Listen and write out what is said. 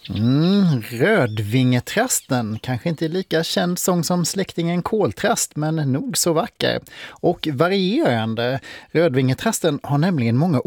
Rödvingeträsten, kanske inte lika känd sång som släktingen koltrast, men nog så vacker. Och varierande. Rödvingeträsten har nämligen många